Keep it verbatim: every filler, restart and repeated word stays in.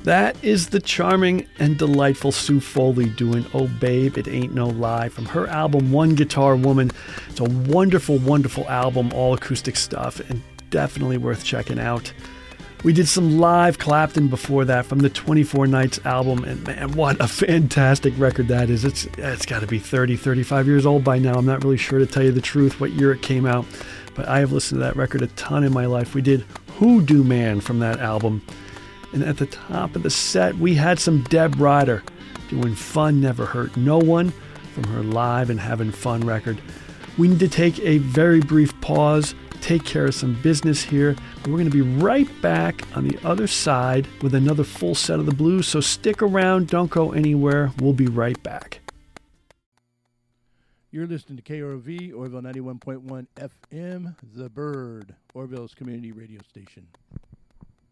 That is the charming and delightful Sue Foley doing Oh Babe, It Ain't No Lie from her album One Guitar Woman. It's a wonderful, wonderful album, all acoustic stuff, and definitely worth checking out. We did some live Clapton before that from the twenty-four Nights album, and man, what a fantastic record that is. It's It's got to be thirty, thirty-five years old by now. I'm not really sure, to tell you the truth, what year it came out, but I have listened to that record a ton in my life. We did Hoodoo Man from that album. And at the top of the set, we had some Deb Ryder doing Fun Never Hurt No One from her Live and Having Fun record. We need to take a very brief pause, take care of some business here. But we're going to be right back on the other side with another full set of the blues. So stick around, don't go anywhere. We'll be right back. You're listening to K R O V, Orville ninety-one point one F M, The Bird, Orville's community radio station.